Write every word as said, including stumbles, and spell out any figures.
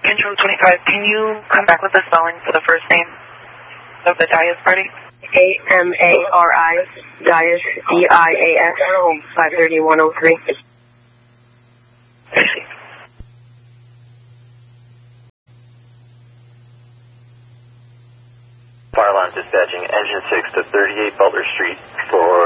Intro twenty-five, can you come back with the spelling for the first name of the Dias party? A M A R I, Dias, D I A S, five thirty, one oh three. Fire line dispatching engine six to thirty-eight Butler Street for